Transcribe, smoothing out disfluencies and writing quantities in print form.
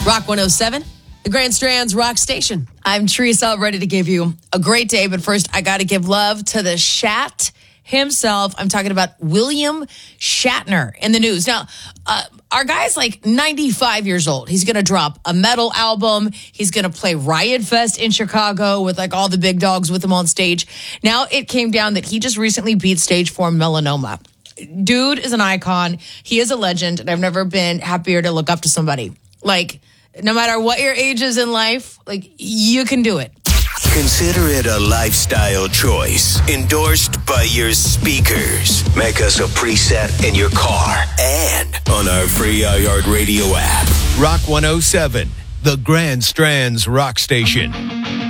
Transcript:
Rock 107, the Grand Strands Rock Station. I'm Teresa, ready to give you a great day. But first, I got to give love to the Shat himself. I'm talking about William Shatner in the news. Now, our guy's like 95 years old. He's going to drop a metal album. He's going to play Riot Fest in Chicago with like all the big dogs with him on stage. Now, it came down that he just recently beat stage 4 melanoma. Dude is an icon. He is a legend, and I've never been happier to look up to somebody. Like, no matter what your age is in life, like, you can do it. Consider it a lifestyle choice endorsed by your speakers. Make us a preset in your car and on our free iHeartRadio app. Rock 107, the Grand Strands Rock Station.